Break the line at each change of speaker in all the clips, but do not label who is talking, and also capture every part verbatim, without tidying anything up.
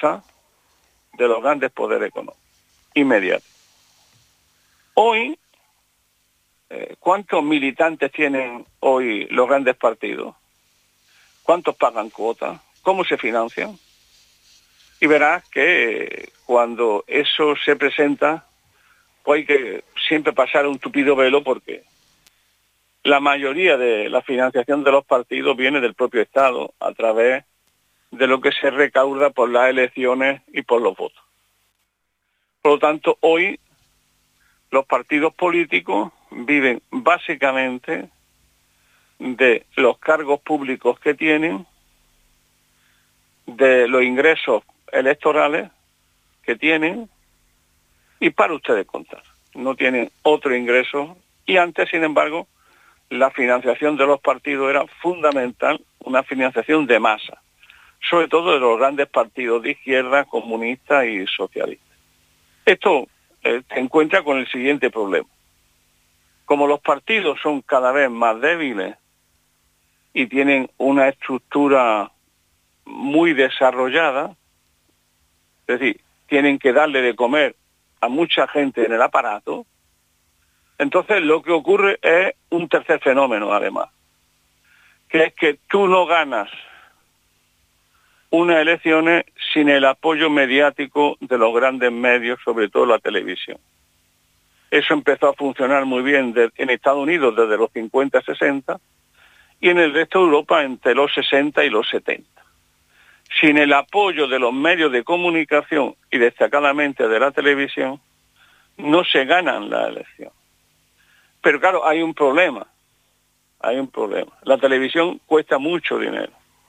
confianza de los grandes poderes económicos inmediatos. Hoy, eh, ¿cuántos militantes tienen hoy los grandes partidos? ¿Cuántos pagan cuotas? ¿Cómo se financian? Y verás que cuando eso se presenta, pues hay que siempre pasar un tupido velo, porque la mayoría de la financiación de los partidos viene del propio Estado a través de lo que se recauda por las elecciones y por los votos. Por lo tanto, hoy los partidos políticos viven básicamente de los cargos públicos que tienen, de los ingresos electorales que tienen, y para ustedes contar. No tienen otro ingreso, y antes, sin embargo, la financiación de los partidos era fundamental, una financiación de masa, sobre todo de los grandes partidos de izquierda, comunistas y socialistas. Esto eh, se encuentra con el siguiente problema. Como los partidos son cada vez más débiles y tienen una estructura muy desarrollada, es decir, tienen que darle de comer a mucha gente en el aparato, entonces lo que ocurre es un tercer fenómeno, además, que es que tú no ganas unas elecciones sin el apoyo mediático de los grandes medios, sobre todo la televisión. Eso empezó a funcionar muy bien de, en Estados Unidos desde los cincuenta, sesenta, y en el resto de Europa entre los sesenta y los setenta. Sin el apoyo de los medios de comunicación y destacadamente de la televisión, no se ganan las elecciones. Pero claro, hay un problema, hay un problema. La televisión cuesta mucho dinero.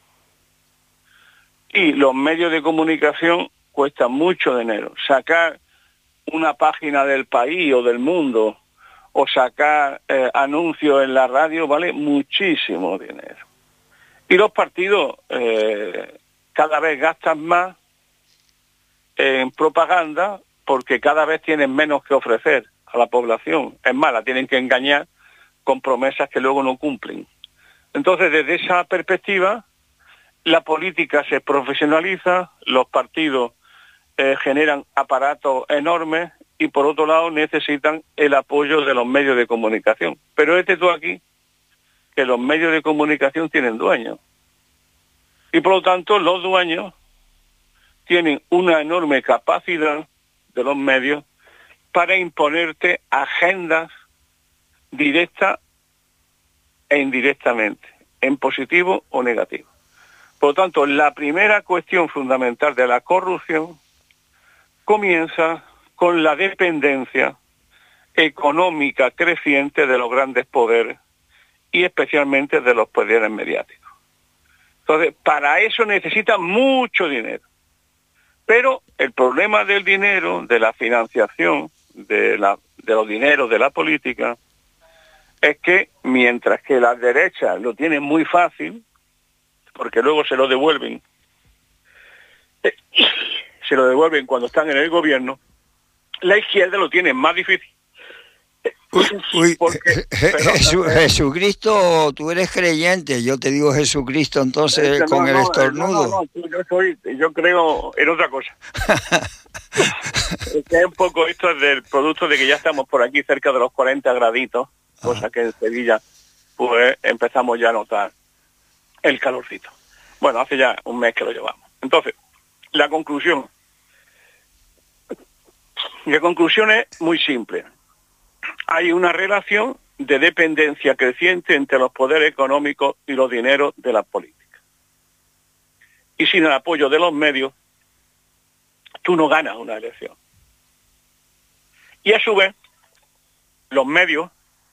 Y los medios de comunicación cuestan mucho dinero. Sacar una página del País o del Mundo o sacar eh, anuncios en la radio vale muchísimo dinero. Y los partidos eh, cada vez gastan más en propaganda porque cada vez tienen menos que ofrecer a la población. Es más, la tienen que engañar con promesas que luego no cumplen. Entonces, desde esa perspectiva, la política se profesionaliza, los partidos eh, generan aparatos enormes y, por otro lado, necesitan el apoyo de los medios de comunicación. Pero este tú aquí, que los medios de comunicación tienen dueños. Y, por lo tanto, los dueños tienen una enorme capacidad de los medios para imponerte agendas directas e indirectamente, en positivo o negativo. Por lo tanto, la primera cuestión fundamental de la corrupción comienza con la dependencia económica creciente de los grandes poderes y especialmente de los poderes mediáticos. Entonces, para eso necesitan mucho dinero. Pero el problema del dinero, de la financiación, de, la, de los dineros de la política, es que mientras que las derechas lo tienen muy fácil, porque luego se lo devuelven, se lo devuelven cuando están en el gobierno, la izquierda lo tiene más difícil.
Uy, uy,
porque,
Jesús, Jesucristo, tú eres creyente, yo te digo Jesucristo entonces no, con el estornudo.
No, no, no, yo, soy, yo creo en otra cosa. Es que es un poco esto del producto de que ya estamos por aquí cerca de los cuarenta graditos, cosa que en Sevilla pues empezamos ya a notar el calorcito. Bueno, hace ya un mes que lo llevamos. Entonces, la conclusión. La conclusión es muy simple. Hay una relación de dependencia creciente entre los poderes económicos y los dineros de la política. Y sin el apoyo de los medios, tú no ganas una elección. Y a su vez, los medios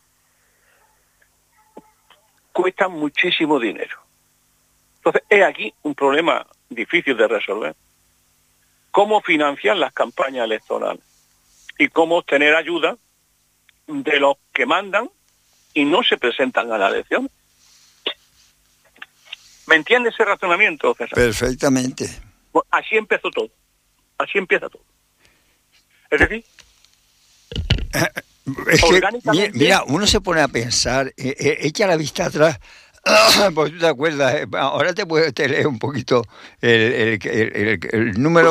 cuestan muchísimo dinero. Entonces, es aquí un problema difícil de resolver. ¿Cómo financiar las campañas electorales? Y cómo obtener ayuda de los que mandan y no se presentan a la elección. ¿Me entiende ese razonamiento, César?
Perfectamente.
Bueno, así empezó todo. Así empieza todo. Es decir,
es que, mira, uno se pone a pensar, eh, eh, echa la vista atrás, pues tú te acuerdas, ahora te, puedes, te leer un poquito el, el, el, el, el número